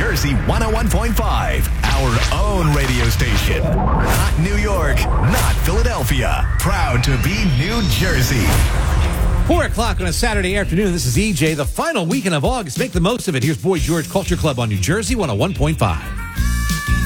Jersey 101.5, our own radio station. Not New York, not Philadelphia. Proud to be New Jersey. 4 o'clock on a Saturday afternoon. This is EJ, the final weekend of August. Make the most of it. Here's Boy George Culture Club on New Jersey 101.5.